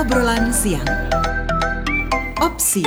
Obrolan siang. Opsi.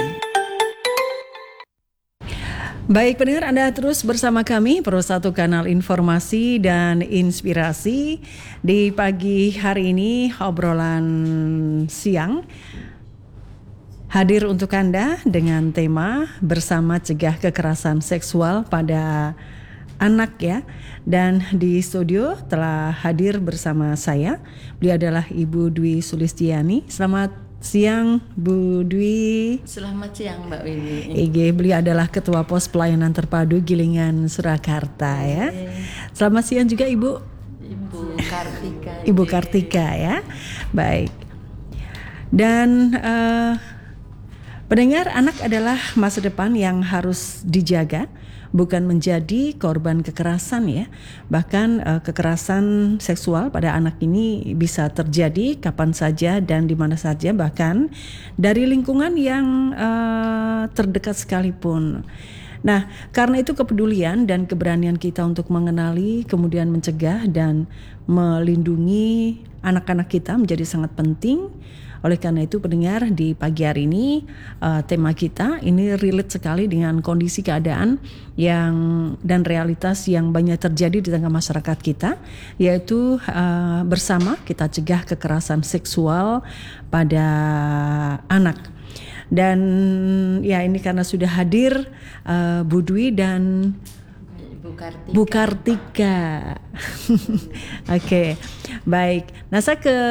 Baik pendengar, Anda terus bersama kami Pro 1 Kanal Informasi dan Inspirasi. Di pagi hari ini obrolan siang hadir untuk Anda dengan tema bersama cegah kekerasan seksual pada anak ya. Dan di studio telah hadir bersama saya. Beliau adalah Ibu Dwi Sulistiani. Selamat siang Bu Dwi. Selamat siang Mbak Wiwi. Beliau adalah Ketua Pos Pelayanan Terpadu Gilingan Surakarta ya. Selamat siang juga Ibu. Ibu Kartika. Ibu Kartika ya. Baik. Dan pendengar, anak adalah masa depan yang harus dijaga, bukan menjadi korban kekerasan ya. Bahkan kekerasan seksual pada anak ini bisa terjadi kapan saja dan di mana saja, bahkan dari lingkungan yang terdekat sekalipun. Nah, karena itu kepedulian dan keberanian kita untuk mengenali, kemudian mencegah dan melindungi anak-anak kita menjadi sangat penting. Oleh karena itu pendengar, di pagi hari ini tema kita ini relate sekali dengan kondisi keadaan yang dan realitas yang banyak terjadi di tengah masyarakat kita, yaitu bersama kita cegah kekerasan seksual pada anak. Dan ya ini karena sudah hadir Bu Dwi dan Bu Kartika. Oke, baik. Nah, saya ke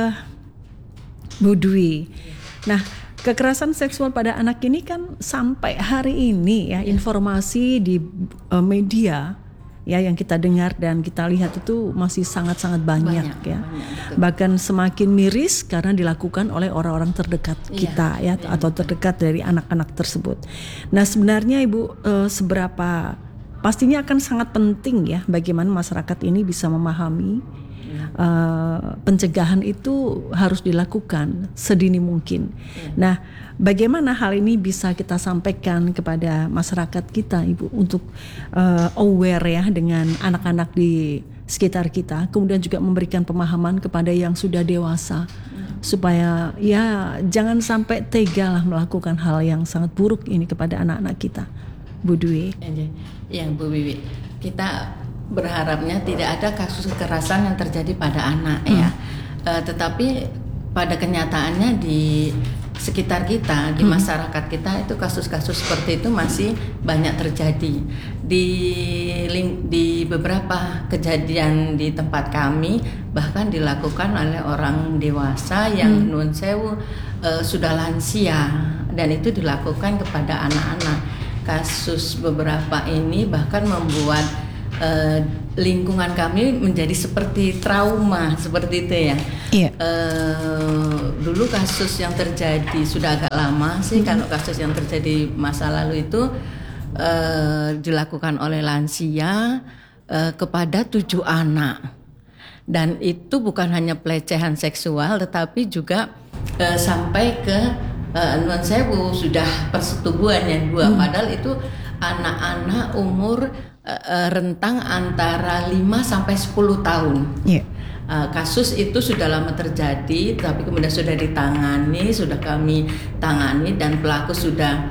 Bu Dwi. Nah, kekerasan seksual pada anak ini kan sampai hari ini ya, informasi di media ya yang kita dengar dan kita lihat itu masih sangat-sangat banyak ya. Banyak, bahkan semakin miris karena dilakukan oleh orang-orang terdekat kita ya, atau terdekat dari anak-anak tersebut. Nah, sebenarnya Ibu seberapa pastinya akan sangat penting ya bagaimana masyarakat ini bisa memahami pencegahan itu harus dilakukan sedini mungkin. Nah, bagaimana hal ini bisa kita sampaikan kepada masyarakat kita, Ibu, untuk aware ya dengan anak-anak di sekitar kita, kemudian juga memberikan pemahaman kepada yang sudah dewasa supaya ya jangan sampai tega lah melakukan hal yang sangat buruk ini kepada anak-anak kita, Bu Dwi. Ya Bu Wiwi, kita berharapnya tidak ada kasus kekerasan yang terjadi pada anak ya, tetapi pada kenyataannya di sekitar kita, di masyarakat kita itu kasus-kasus seperti itu masih banyak terjadi. Di beberapa kejadian di tempat kami bahkan dilakukan oleh orang dewasa yang nun sewu sudah lansia, dan itu dilakukan kepada anak-anak. Kasus beberapa ini bahkan membuat lingkungan kami menjadi seperti trauma seperti itu ya. Iya. Dulu kasus yang terjadi sudah agak lama sih. Kalau kasus yang terjadi masa lalu itu dilakukan oleh lansia kepada 7 anak, dan itu bukan hanya pelecehan seksual tetapi juga sampai ke nuan sewu sudah persetubuhan yang 2, padahal itu anak-anak umur rentang antara 5 sampai 10 tahun. Yeah. Kasus itu sudah lama terjadi, tapi kemudian sudah ditangani, sudah kami tangani, dan pelaku sudah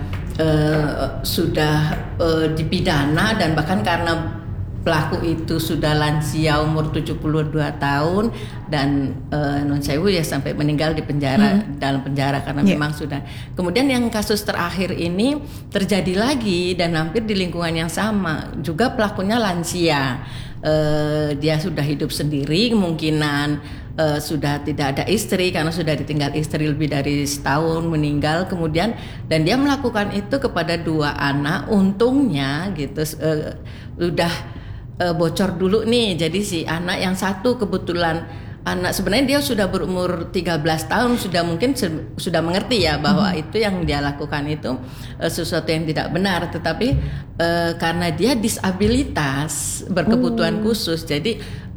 dipidana, dan bahkan karena pelaku itu sudah lansia umur 72 tahun dan non sewu ya sampai meninggal di penjara, dalam penjara karena memang sudah. Kemudian yang kasus terakhir ini terjadi lagi dan hampir di lingkungan yang sama, juga pelakunya lansia. Dia sudah hidup sendiri, kemungkinan sudah tidak ada istri karena sudah ditinggal istri lebih dari setahun, meninggal kemudian, dan dia melakukan itu kepada 2 anak. Untungnya gitu udah bocor dulu nih. Jadi si anak yang satu kebetulan anak sebenarnya dia sudah berumur 13 tahun, sudah mungkin sudah mengerti ya bahwa itu yang dia lakukan itu sesuatu yang tidak benar, tetapi karena dia disabilitas berkebutuhan khusus, jadi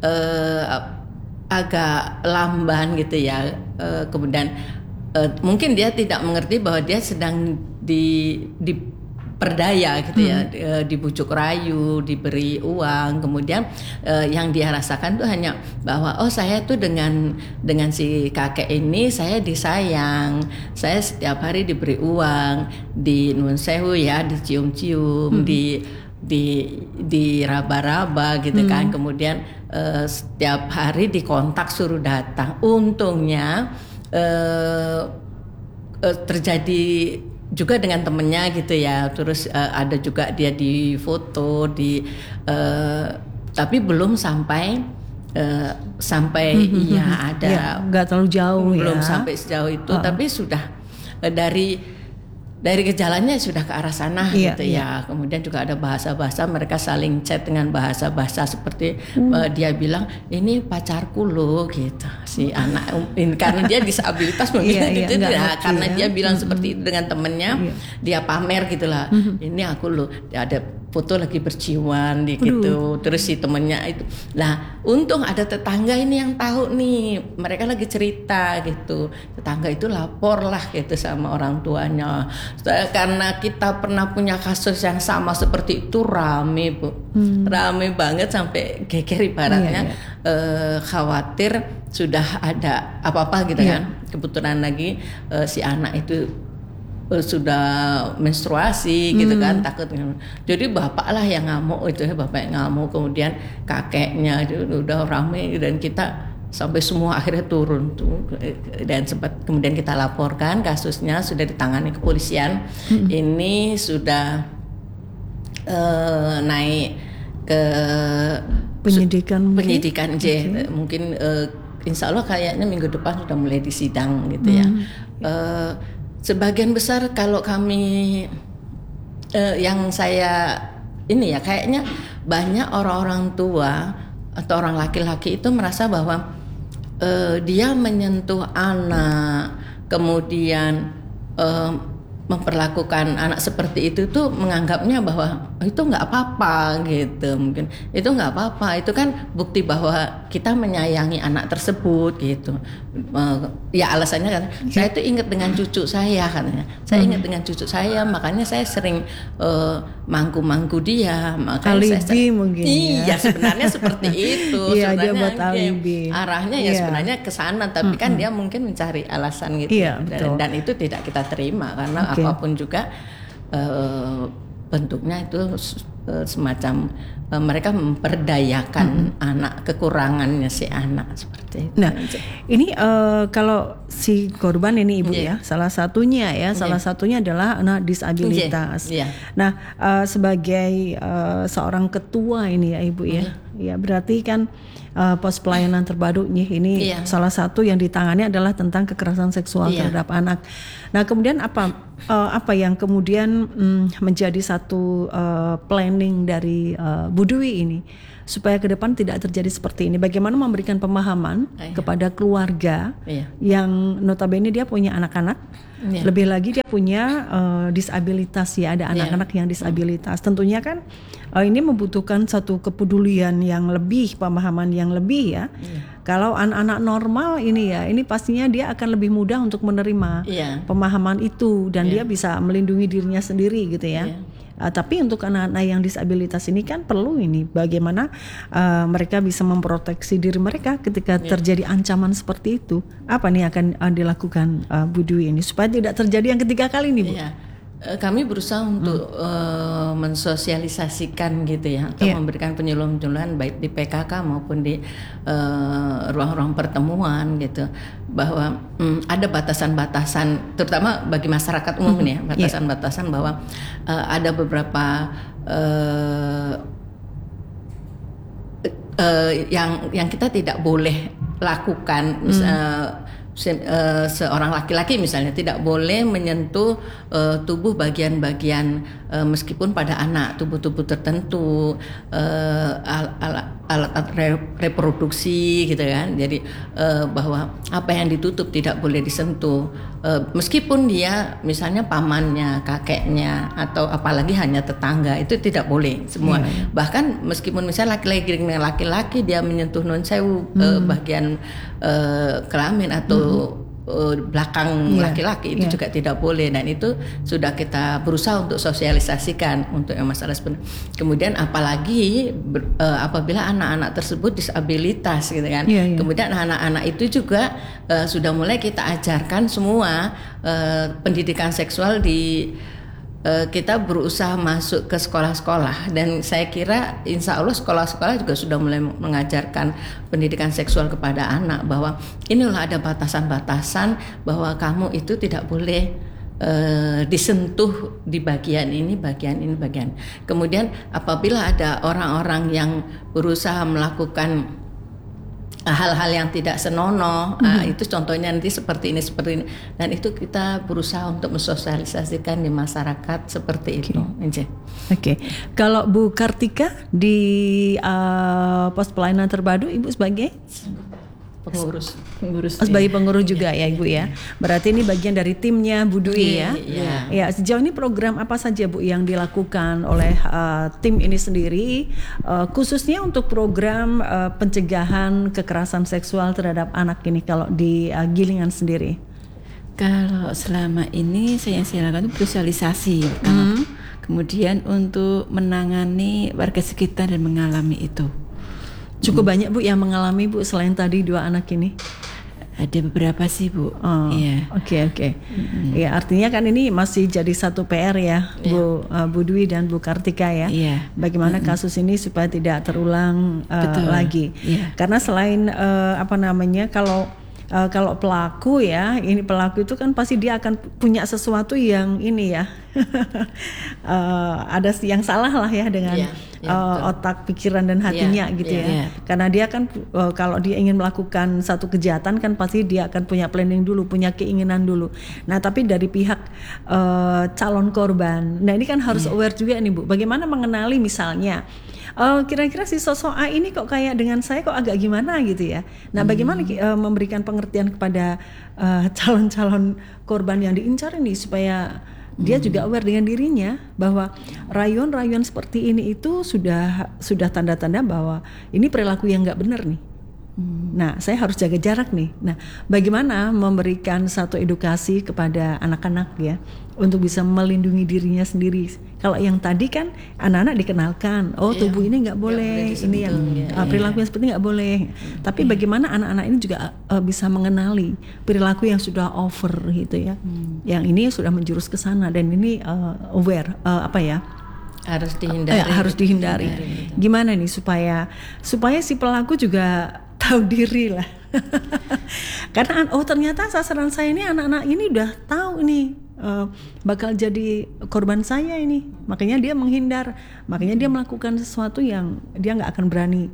agak lamban gitu ya. Kemudian mungkin dia tidak mengerti bahwa dia sedang diperdaya gitu ya, dibujuk rayu, diberi uang, kemudian yang dia rasakan tuh hanya bahwa saya tuh dengan si kakek ini saya disayang, saya setiap hari diberi uang, di nun sewu ya, dicium-cium, di raba-raba gitu kan, kemudian setiap hari dikontak suruh datang. Untungnya terjadi juga dengan temennya gitu ya, terus ada juga dia di foto tapi belum sampai iya ada, nggak terlalu jauh, belum ya, sampai sejauh itu, tapi sudah dari gejalanya sudah ke arah sana gitu ya. Kemudian juga ada bahasa-bahasa, mereka saling chat dengan bahasa-bahasa seperti dia bilang ini pacarku loh gitu, si anak karena dia disabilitas mungkin gitu karena dia bilang seperti itu dengan temennya, dia pamer gitulah, ini aku loh, ada foto lagi berciuman gitu. Terus si temennya itu, nah untung ada tetangga ini yang tahu nih, mereka lagi cerita gitu, tetangga itu lapor lah gitu sama orang tuanya. Karena kita pernah punya kasus yang sama seperti itu, rame Bu, rame banget sampai geger ibaratnya, khawatir sudah ada apa-apa gitu kan. Kebetulan lagi si anak itu sudah menstruasi gitu kan, takut. Jadi bapak lah yang ngamuk itu, bapak yang ngamuk, kemudian kakeknya itu udah rame, dan kita sampai semua akhirnya turun tuh, dan sempat kemudian kita laporkan kasusnya, sudah ditangani kepolisian. Ini sudah naik ke penyidikan mungkin insya Allah kayaknya minggu depan sudah mulai disidang gitu ya. Sebagian besar kalau kami yang saya ini ya, kayaknya banyak orang-orang tua atau orang laki-laki itu merasa bahwa dia menyentuh anak, kemudian memperlakukan anak seperti itu tuh menganggapnya bahwa itu nggak apa-apa gitu, mungkin itu nggak apa-apa, itu kan bukti bahwa kita menyayangi anak tersebut gitu. Ya alasannya kan, saya tuh ingat dengan cucu saya katanya, saya ingat dengan cucu saya, makanya saya sering mangku-mangku dia, makanya alibi mungkin iya sebenarnya seperti itu. Iya, dia buat alibi. Arahnya ya sebenarnya ke sana, tapi kan dia mungkin mencari alasan gitu. Dan itu tidak kita terima, karena apapun juga bentuknya itu semacam mereka memperdayakan anak, kekurangannya si anak seperti itu. Nah, ini kalau si korban ini Ibu ya, salah satunya adalah anak disabilitas. Nah, sebagai seorang ketua ini ya Ibu ya berarti kan pos pelayanan terpadu ini salah satu yang ditangani adalah tentang kekerasan seksual terhadap anak. Nah, kemudian apa yang kemudian menjadi satu planning dari Bu Dwi ini supaya ke depan tidak terjadi seperti ini? Bagaimana memberikan pemahaman kepada keluarga yang notabene dia punya anak-anak, lebih lagi dia punya disabilitas ya, ada anak-anak yang disabilitas. Tentunya kan ini membutuhkan satu kepedulian yang lebih, pemahaman yang lebih ya. Kalau anak-anak normal ini ya, ini pastinya dia akan lebih mudah untuk menerima pemahaman itu, dan dia bisa melindungi dirinya sendiri gitu ya. Tapi untuk anak-anak yang disabilitas ini kan perlu ini bagaimana mereka bisa memproteksi diri mereka ketika terjadi ancaman seperti itu. Apa nih akan dilakukan Bu Dwi ini supaya tidak terjadi yang ketiga kali ini Bu? Kami berusaha untuk mensosialisasikan gitu ya, atau memberikan penyuluhan-penyuluhan baik di PKK maupun di ruang-ruang pertemuan gitu, bahwa ada batasan-batasan terutama bagi masyarakat umum nih ya, batasan-batasan bahwa ada beberapa yang kita tidak boleh lakukan. Seorang laki-laki misalnya tidak boleh menyentuh tubuh bagian-bagian meskipun pada anak, tubuh-tubuh tertentu, alat reproduksi gitu kan. Jadi bahwa apa yang ditutup tidak boleh disentuh, meskipun dia misalnya pamannya, kakeknya, atau apalagi hanya tetangga, itu tidak boleh semua. Bahkan meskipun misalnya laki-laki dia menyentuh non sewu bagian kelamin atau belakang laki-laki itu juga tidak boleh, dan itu sudah kita berusaha untuk sosialisasikan untuk yang masalah sebenarnya. Kemudian apalagi apabila anak-anak tersebut disabilitas gitu kan, kemudian anak-anak itu juga sudah mulai kita ajarkan semua pendidikan seksual kita berusaha masuk ke sekolah-sekolah, dan saya kira insya Allah sekolah-sekolah juga sudah mulai mengajarkan pendidikan seksual kepada anak, bahwa inilah ada batasan-batasan bahwa kamu itu tidak boleh disentuh di bagian ini. Kemudian apabila ada orang-orang yang berusaha melakukan hal-hal yang tidak senonoh, itu contohnya nanti seperti ini, dan itu kita berusaha untuk mensosialisasikan di masyarakat seperti itu. Oke. Kalau Bu Kartika di pos pelayanan terpadu, Ibu sebagai pengurus sebagai pengurus juga ya Ibu ya. Berarti ini bagian dari timnya Bu Dwi ya. Ya, sejauh ini program apa saja Bu yang dilakukan oleh tim ini sendiri, khususnya untuk program pencegahan kekerasan seksual terhadap anak ini kalau di Gilingan sendiri? Kalau selama ini saya lakukan itu sosialisasi, kemudian untuk menangani warga sekitar dan mengalami itu. Cukup banyak Bu yang mengalami Bu selain tadi 2 anak ini? Ada beberapa sih Bu. Oke. Ya, artinya kan ini masih jadi satu PR ya, Bu Dwi dan Bu Kartika ya. Bagaimana kasus ini supaya tidak terulang lagi. Karena selain kalau pelaku ya, ini pelaku itu kan pasti dia akan punya sesuatu yang ini ya, ada yang salah lah ya dengan otak, pikiran dan hatinya gitu ya. Karena dia kan kalau dia ingin melakukan satu kejahatan kan pasti dia akan punya planning dulu, punya keinginan dulu. Nah tapi dari pihak calon korban, nah ini kan harus aware juga nih Bu, bagaimana mengenali misalnya kira-kira si sosok A ini kok kayak dengan saya kok agak gimana gitu ya. Nah bagaimana memberikan pengertian kepada calon-calon korban yang diincar ini supaya dia juga aware dengan dirinya bahwa rayon-rayon seperti ini itu sudah tanda-tanda bahwa ini perilaku yang nggak benar nih. Nah, saya harus jaga jarak nih. Nah, bagaimana memberikan satu edukasi kepada anak-anak ya untuk bisa melindungi dirinya sendiri. Kalau yang tadi kan anak-anak dikenalkan, tubuh ini nggak boleh, ini yang perilaku yang seperti nggak boleh. Tapi bagaimana anak-anak ini juga bisa mengenali perilaku yang sudah over gitu ya, yang ini sudah menjurus ke sana dan ini aware harus dihindari. Gimana nih supaya si pelaku juga tahu diri lah. Karena ternyata sasaran saya ini anak-anak ini udah tahu nih bakal jadi korban saya ini, makanya dia menghindar, makanya dia melakukan sesuatu yang dia nggak akan berani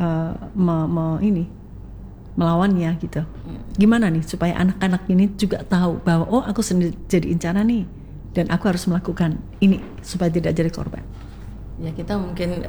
melawannya gitu. Gimana nih supaya anak-anak ini juga tahu bahwa aku jadi incaran nih dan aku harus melakukan ini supaya tidak jadi korban. Ya kita mungkin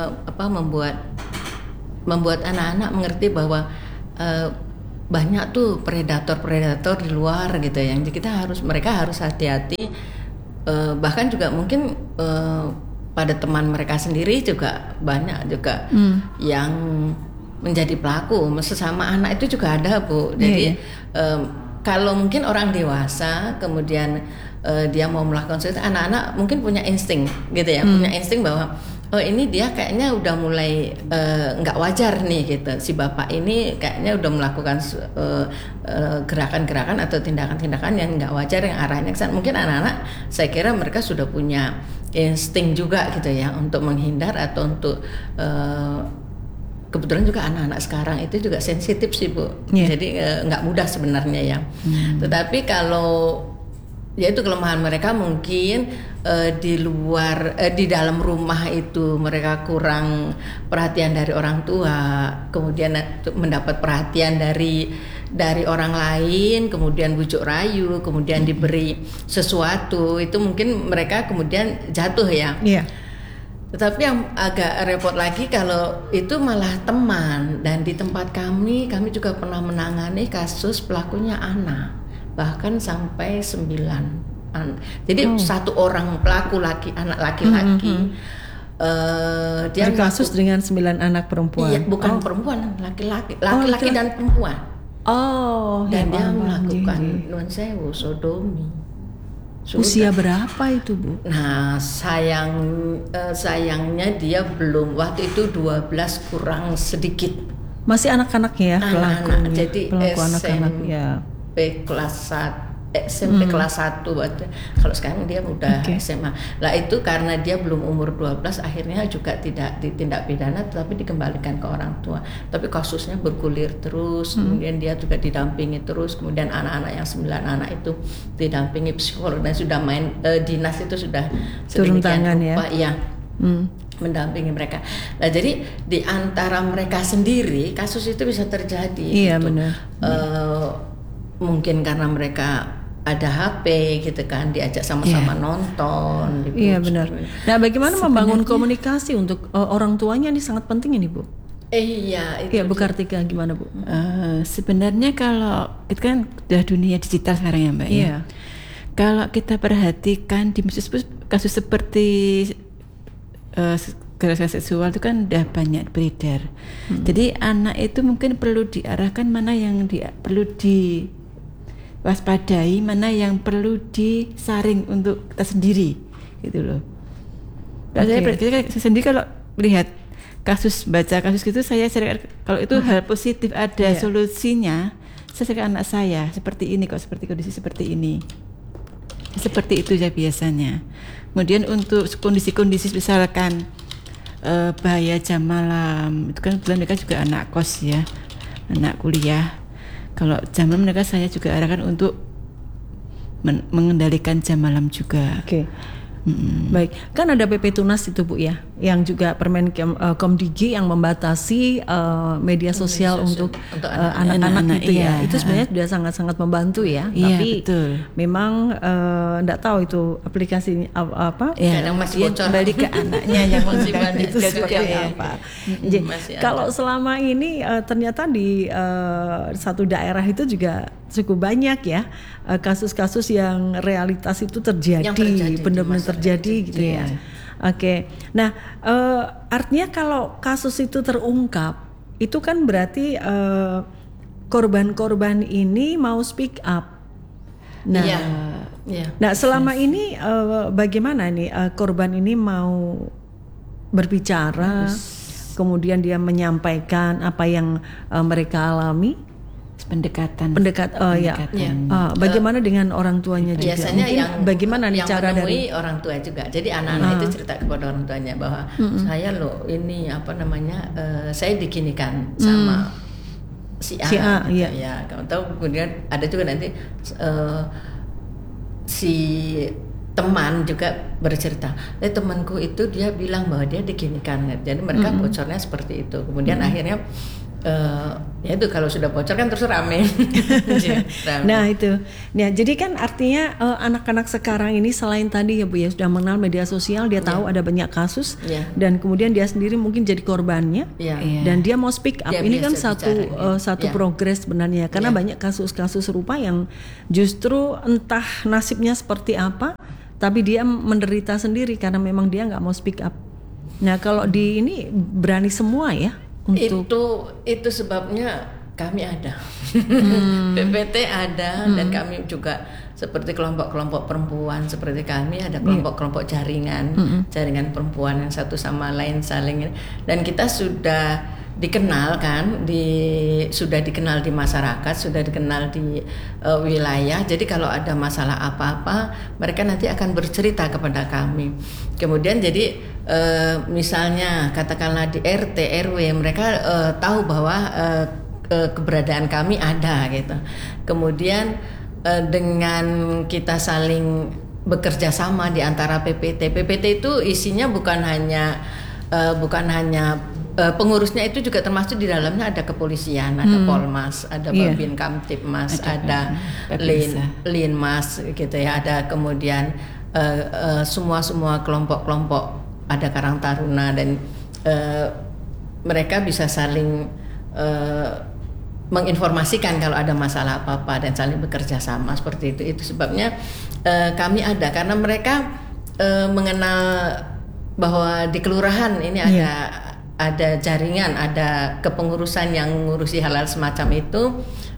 membuat anak-anak mengerti bahwa banyak tuh predator di luar gitu ya. Jadi mereka harus hati-hati. Bahkan juga mungkin pada teman mereka sendiri juga banyak juga yang menjadi pelaku. Sesama anak itu juga ada Bu. Jadi kalau mungkin orang dewasa kemudian dia mau melakukan sesuatu, anak-anak mungkin punya insting gitu ya, punya insting bahwa ini dia kayaknya udah mulai nggak wajar nih gitu. Si bapak ini kayaknya udah melakukan gerakan-gerakan atau tindakan-tindakan yang nggak wajar yang arahnya ke sana. Mungkin anak-anak saya kira mereka sudah punya insting juga gitu ya untuk menghindar atau untuk kebetulan juga anak-anak sekarang itu juga sensitif sih Bu. Jadi nggak mudah sebenarnya ya. Tetapi kalau yaitu kelemahan mereka mungkin di dalam rumah itu mereka kurang perhatian dari orang tua, kemudian mendapat perhatian dari orang lain, kemudian bujuk rayu, kemudian diberi sesuatu, itu mungkin mereka kemudian jatuh ya. Tetapi yang agak repot lagi kalau itu malah teman, dan di tempat kami juga pernah menangani kasus pelakunya anak, bahkan sampai 9. Jadi satu orang pelaku anak laki-laki, dia kasus dengan 9 anak perempuan. Iya, bukan perempuan, laki-laki dan perempuan. Oh, dan ya dia Allah, melakukan nggih. nuwun sewu sodomi. Usia berapa itu, Bu? Nah, sayangnya dia belum, waktu itu 12 kurang sedikit. Masih anak-anak ya Anak-anak, pelakunya. jadi Pelaku anak-anak ya. SMP kelas 1 waktu. Kalau sekarang dia udah SMA. Lah itu karena dia belum umur 12, akhirnya juga tidak ditindak pidana tetapi dikembalikan ke orang tua. Tapi kasusnya bergulir terus, kemudian dia juga didampingi terus, kemudian anak-anak yang 9 anak itu didampingi psikolog dan sudah main dinas itu sudah turun tangan rupa, ya. Mendampingi mereka. Nah, jadi di antara mereka sendiri kasus itu bisa terjadi. Iya, gitu. benar. Mungkin karena mereka ada HP gitu kan, diajak sama-sama nonton. Iya, benar. Nah, bagaimana membangun komunikasi untuk orang tuanya ini sangat penting ini, Bu? Iya, itu. Iya, Bu Kartika gimana, Bu? Sebenarnya kalau itu kan udah dunia digital sekarang ya, Mbak. Iya. Ya. Kalau kita perhatikan di kasus seperti kekerasan seksual itu kan udah banyak beredar. Jadi anak itu mungkin perlu diarahkan mana yang perlu diwaspadai, mana yang perlu disaring untuk kita sendiri, gitu loh. Saya sendiri kalau melihat baca kasus gitu, saya sering kalau itu hal positif ada solusinya, saya sering anak saya seperti ini kok, seperti kondisi seperti ini. Seperti itu ya biasanya. Kemudian untuk kondisi-kondisi misalkan bahaya jam malam, itu kan kebetulan mereka juga anak kos ya, anak kuliah. Kalau jam malam mereka saya juga arahkan untuk mengendalikan jam malam juga. Oke. Baik, kan ada PP Tunas itu, Bu ya, yang juga Komdigi yang membatasi media sosial untuk anak-anak itu ya. Itu sebenarnya sudah sangat-sangat membantu ya. Iya, tapi betul. Memang enggak tahu itu aplikasinya apa. Ya, kadang masih bocor. Kembali ke anaknya yang menggunakan itu seperti apa. Jadi, kalau selama ini ternyata di satu daerah itu juga cukup banyak ya kasus-kasus yang realitas itu terjadi benar-benar terjadi gitu ya. Oke. Nah, artinya kalau kasus itu terungkap, itu kan berarti korban-korban ini mau speak up. Nah, nah selama ini bagaimana nih korban ini mau berbicara, kemudian dia menyampaikan apa yang mereka alami? pendekatan. Bagaimana dengan orang tuanya juga? Biasanya bagaimana nih cara dari orang tua juga. Jadi anak-anak itu cerita kepada orang tuanya bahwa saya loh ini saya diginikan sama si A gitu, ya. Kamu tahu, kemudian ada juga nanti si teman juga bercerita, temanku itu dia bilang bahwa dia diginikan. Jadi mereka bocornya seperti itu. Kemudian akhirnya ya itu kalau sudah bocor kan terus rame. Nah itu, nah jadi kan artinya anak-anak sekarang ini selain tadi ya Bu ya sudah mengenal media sosial, dia tahu ada banyak kasus dan kemudian dia sendiri mungkin jadi korbannya dan dia mau speak up. Ini kan satu progres sebenarnya karena banyak kasus-kasus serupa yang justru entah nasibnya seperti apa, tapi dia menderita sendiri karena memang dia nggak mau speak up. Nah kalau di ini berani semua ya. Itu sebabnya kami ada PPT ada dan kami juga seperti kelompok-kelompok perempuan seperti kami ada kelompok-kelompok jaringan perempuan yang satu sama lain saling, dan kita sudah dikenal kan sudah dikenal di masyarakat, sudah dikenal di wilayah. Jadi kalau ada masalah apa-apa mereka nanti akan bercerita kepada kami. Kemudian jadi misalnya katakanlah di RT RW mereka tahu bahwa keberadaan kami ada gitu. Kemudian dengan kita saling bekerja sama di antara PPT itu isinya bukan hanya pengurusnya, itu juga termasuk di dalamnya ada kepolisian, ada Polmas, ada Babin Kamtipmas, ada Linmas gitu ya, ada kemudian semua kelompok-kelompok, ada Karang Taruna, dan mereka bisa saling menginformasikan kalau ada masalah apa-apa dan saling bekerja sama seperti itu. Itu sebabnya kami ada, karena mereka mengenal bahwa di kelurahan ini ada jaringan, ada kepengurusan yang mengurusi hal-hal semacam itu.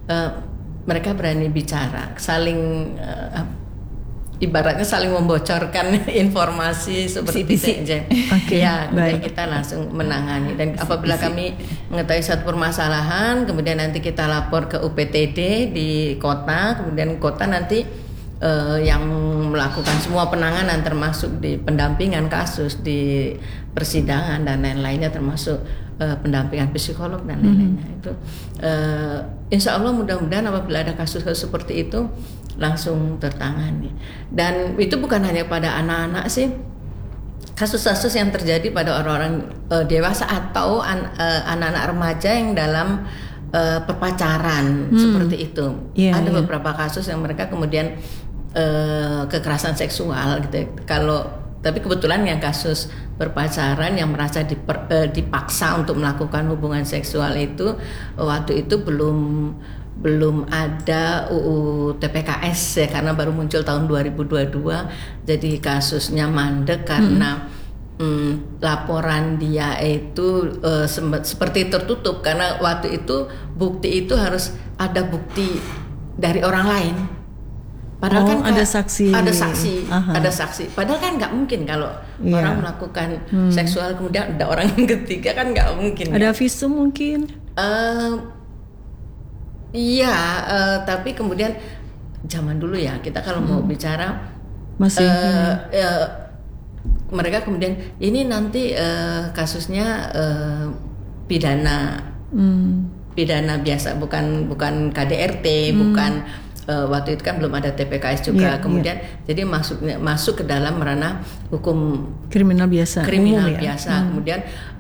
mereka berani bicara, saling ibaratnya saling membocorkan informasi seperti itu aja. Ya, kemudian kita langsung menangani. Dan apabila kami mengetahui satu permasalahan, kemudian nanti kita lapor ke UPTD di kota, kemudian kota nanti yang melakukan semua penanganan, termasuk di pendampingan kasus, di persidangan dan lain-lainnya, termasuk pendampingan psikolog dan lain-lainnya. Itu insya Allah mudah-mudahan apabila ada kasus-kasus seperti itu langsung tertangani. Dan itu bukan hanya pada anak-anak sih, kasus-kasus yang terjadi pada orang-orang dewasa atau anak-anak remaja yang dalam perpacaran seperti itu. Ada beberapa kasus yang mereka kemudian kekerasan seksual gitu. Tapi kebetulan yang kasus berpacaran yang merasa dipaksa untuk melakukan hubungan seksual itu waktu itu belum ada UU TPKS ya, karena baru muncul tahun 2022. Jadi kasusnya mandek karena laporan dia itu seperti tertutup, karena waktu itu bukti itu harus ada bukti dari orang lain. Padahal kan ada saksi. Ada saksi. Padahal kan nggak mungkin kalau orang melakukan seksual kemudian ada orang yang ketiga, kan nggak mungkin. Ada visum mungkin? Iya, tapi kemudian zaman dulu ya kita kalau mau bicara masih mereka kemudian ini nanti kasusnya pidana biasa, bukan KDRT, bukan waktu itu kan belum ada TPKS juga. Kemudian jadi masuk ke dalam ranah hukum kriminal biasa. Kemudian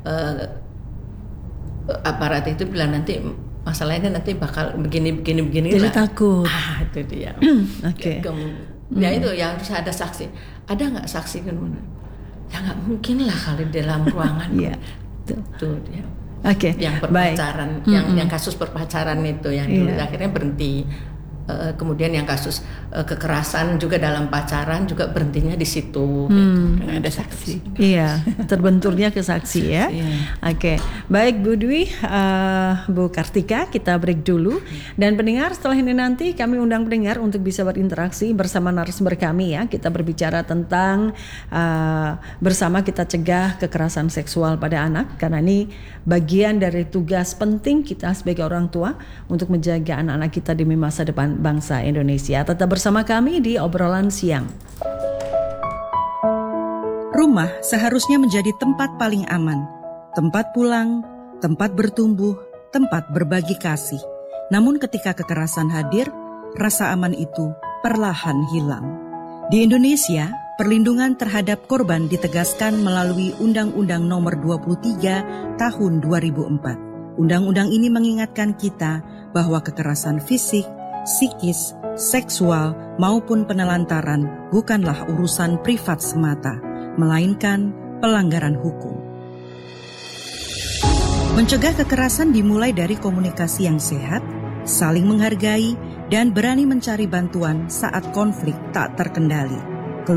aparat itu bilang nanti masalahnya nanti bakal begini jadi lah. Takut. Itu dia. Oke. Ya itu yang harus ada saksi. Ada nggak saksi kan? Ya nggak mungkin lah kalau di dalam ruangan. Iya. Tuh dia. Oke. Yang perpacaran, yang kasus perpacaran itu yang dulu akhirnya berhenti. Kemudian yang kasus kekerasan juga dalam pacaran juga berhentinya di situ. Ada saksi. Iya, terbenturnya ke saksi ya. Oke, baik Bu Dwi, Bu Kartika, kita break dulu. Dan pendengar, setelah ini nanti kami undang pendengar untuk bisa berinteraksi bersama narasumber kami ya. Kita berbicara tentang bersama kita cegah kekerasan seksual pada anak, karena ini bagian dari tugas penting kita sebagai orang tua untuk menjaga anak-anak kita demi masa depan bangsa Indonesia. Tetap bersama kami di Obrolan Siang. Rumah seharusnya menjadi tempat paling aman, tempat pulang, tempat bertumbuh, tempat berbagi kasih. Namun ketika kekerasan hadir, rasa aman itu perlahan hilang. Di Indonesia, perlindungan terhadap korban ditegaskan melalui Undang-Undang Nomor 23 Tahun 2004. Undang-undang ini mengingatkan kita bahwa kekerasan fisik, psikis, seksual maupun penelantaran bukanlah urusan privat semata, melainkan pelanggaran hukum. Mencegah kekerasan dimulai dari komunikasi yang sehat, saling menghargai, dan berani mencari bantuan saat konflik tak terkendali.